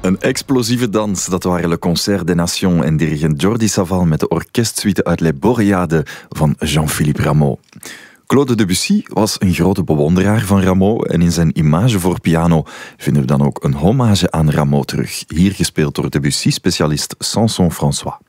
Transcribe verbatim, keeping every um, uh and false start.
Een explosieve dans, dat waren Le Concert des Nations en dirigent Jordi Savall met de orkestsuite uit Les Boréades van Jean-Philippe Rameau. Claude Debussy was een grote bewonderaar van Rameau en in zijn Image voor piano vinden we dan ook een hommage aan Rameau terug, hier gespeeld door Debussy-specialist Samson François.